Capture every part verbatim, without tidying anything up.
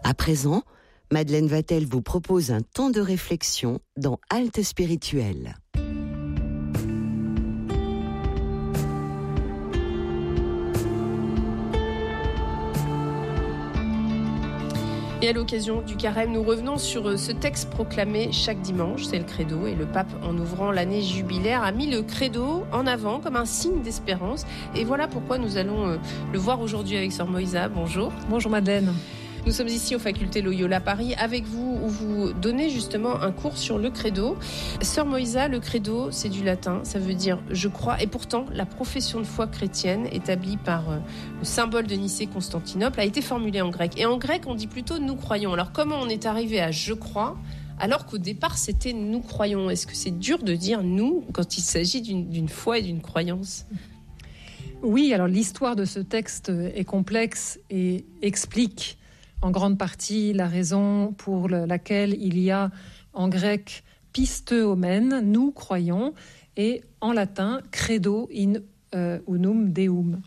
À présent, Madeleine Vatel vous propose un temps de réflexion dans Halte spirituelle. Et à l'occasion du carême, nous revenons sur ce texte proclamé chaque dimanche, c'est le credo, et le pape, en ouvrant l'année jubilaire, a mis le credo en avant comme un signe d'espérance. Et voilà pourquoi nous allons le voir aujourd'hui avec Sœur Moïsa. Bonjour. Bonjour Madeleine. Nous sommes ici aux facultés Loyola Paris avec vous, où vous donnez justement un cours sur le credo. Sœur Moïsa, le credo, c'est du latin, ça veut dire « je crois ». Et pourtant, la profession de foi chrétienne, établie par le symbole de Nicée-Constantinople, a été formulée en grec. Et en grec, on dit plutôt « nous croyons ». Alors comment on est arrivé à « je crois » alors qu'au départ, c'était « nous croyons ». Est-ce que c'est dur de dire « nous » quand il s'agit d'une, d'une foi et d'une croyance ? Oui, alors l'histoire de ce texte est complexe et explique en grande partie la raison pour laquelle il y a en grec pisteomène, nous croyons, et en latin credo in euh, unum deum.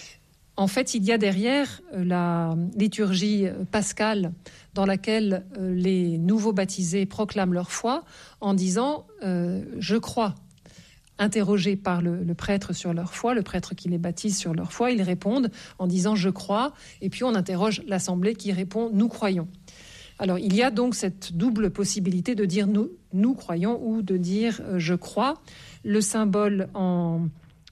En fait, il y a derrière la liturgie pascale dans laquelle euh, les nouveaux baptisés proclament leur foi en disant euh, « je crois ». Interrogés par le, le prêtre sur leur foi, le prêtre qui les baptise sur leur foi, ils répondent en disant « je crois » et puis on interroge l'assemblée qui répond « nous croyons ». Alors il y a donc cette double possibilité de dire nous, « nous croyons » ou de dire euh, « je crois ». Le symbole en,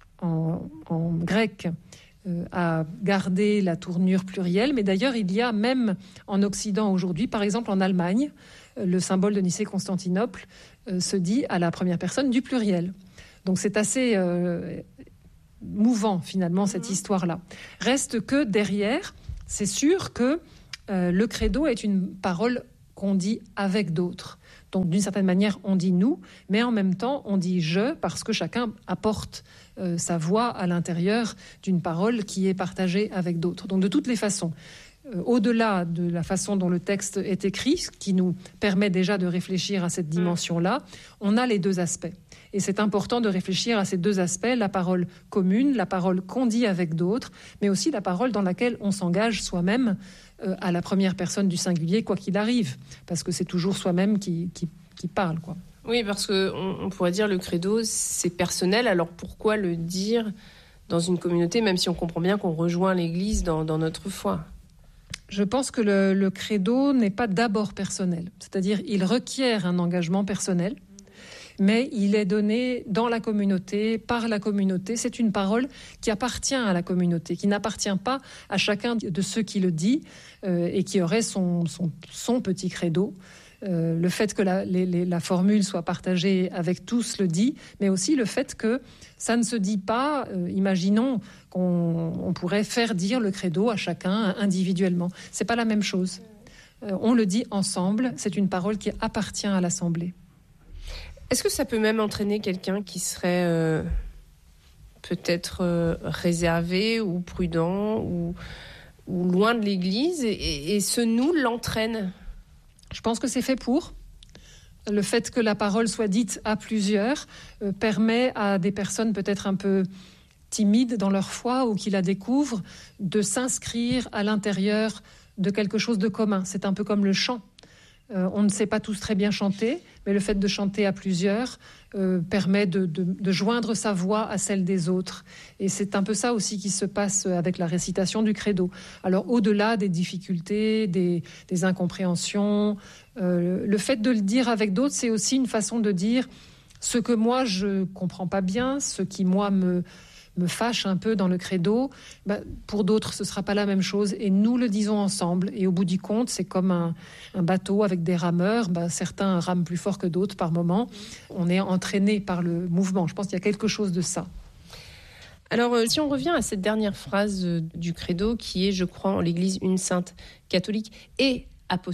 en, en grec euh, a gardé la tournure plurielle, mais d'ailleurs il y a même en Occident aujourd'hui, par exemple en Allemagne, euh, le symbole de Nicée-Constantinople euh, se dit à la première personne du pluriel. Donc c'est assez euh, mouvant finalement cette mmh. histoire-là. Reste que derrière, c'est sûr que euh, le credo est une parole qu'on dit avec d'autres. Donc d'une certaine manière, on dit nous, mais en même temps, on dit je parce que chacun apporte euh, sa voix à l'intérieur d'une parole qui est partagée avec d'autres. Donc de toutes les façons, euh, au-delà de la façon dont le texte est écrit, ce qui nous permet déjà de réfléchir à cette dimension-là, on a les deux aspects. Et c'est important de réfléchir à ces deux aspects, la parole commune, la parole qu'on dit avec d'autres, mais aussi la parole dans laquelle on s'engage soi-même euh, à la première personne du singulier, quoi qu'il arrive, parce que c'est toujours soi-même qui, qui, qui parle, quoi. Oui, parce qu'on on pourrait dire le credo, c'est personnel, alors pourquoi le dire dans une communauté, même si on comprend bien qu'on rejoint l'Église dans, dans notre foi ? Je pense que le, le credo n'est pas d'abord personnel, c'est-à-dire il requiert un engagement personnel, mais il est donné dans la communauté, par la communauté. C'est une parole qui appartient à la communauté, qui n'appartient pas à chacun de ceux qui le dit euh, et qui aurait son, son, son petit credo. Euh, le fait que la, les, les, la formule soit partagée avec tous le dit, mais aussi le fait que ça ne se dit pas, euh, imaginons qu'on on pourrait faire dire le credo à chacun individuellement. C'est pas la même chose. Euh, on le dit ensemble, c'est une parole qui appartient à l'Assemblée. Est-ce que ça peut même entraîner quelqu'un qui serait euh, peut-être euh, réservé ou prudent ou, ou loin de l'Église et, et, et ce nous l'entraîne ? Je pense que c'est fait pour. Le fait que la parole soit dite à plusieurs euh, permet à des personnes peut-être un peu timides dans leur foi ou qui la découvrent de s'inscrire à l'intérieur de quelque chose de commun. C'est un peu comme le chant. Euh, on ne sait pas tous très bien chanter, mais le fait de chanter à plusieurs euh, permet de, de, de joindre sa voix à celle des autres. Et c'est un peu ça aussi qui se passe avec la récitation du credo. Alors au-delà des difficultés, des, des incompréhensions, euh, le fait de le dire avec d'autres, c'est aussi une façon de dire ce que moi je comprends pas bien, ce qui moi me... me fâche un peu dans le credo, bah, pour d'autres, ce ne sera pas la même chose. Et nous le disons ensemble. Et au bout du compte, c'est comme un, un bateau avec des rameurs. Bah, certains rament plus fort que d'autres par moment. On est entraîné par le mouvement. Je pense qu'il y a quelque chose de ça. Alors, euh, si on revient à cette dernière phrase euh, du credo qui est « Je crois en l'Église une sainte, catholique et apostolique »,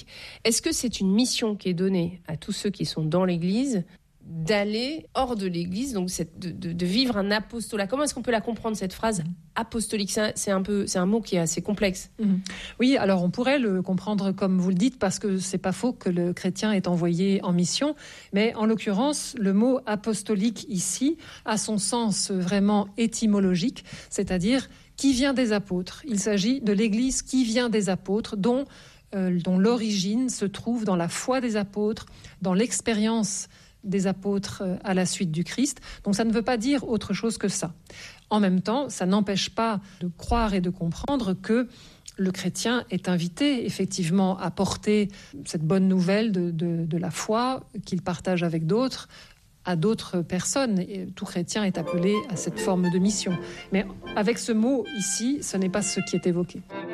est-ce que c'est une mission qui est donnée à tous ceux qui sont dans l'Église d'aller hors de l'Église, donc c'est de, de, de vivre un apostolat. Comment est-ce qu'on peut la comprendre, cette phrase apostolique ? C'est un, c'est un peu, c'est un mot qui est assez complexe. Mmh. Oui, alors on pourrait le comprendre comme vous le dites, parce que c'est pas faux que le chrétien est envoyé en mission, mais en l'occurrence, le mot apostolique ici a son sens vraiment étymologique, c'est-à-dire qui vient des apôtres. Il s'agit de l'Église qui vient des apôtres, dont euh, dont l'origine se trouve dans la foi des apôtres, dans l'expérience des apôtres à la suite du Christ. Donc ça ne veut pas dire autre chose que ça. En même temps, ça n'empêche pas de croire et de comprendre que le chrétien est invité effectivement à porter cette bonne nouvelle de, de, de la foi qu'il partage avec d'autres, à d'autres personnes. Et tout chrétien est appelé à cette forme de mission. Mais avec ce mot ici, ce n'est pas ce qui est évoqué.